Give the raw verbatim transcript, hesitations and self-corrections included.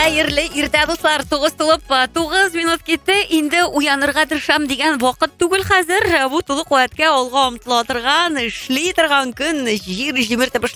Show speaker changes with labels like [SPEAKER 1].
[SPEAKER 1] Хәерле иртә дуслар, тугыз тулып тугыз минут кетті. Инде уянырга тырышам дигән вакыт түгел хәзер. Бу тулы куәткә алга омтыла торган, эшли торган көн, җир җимертеп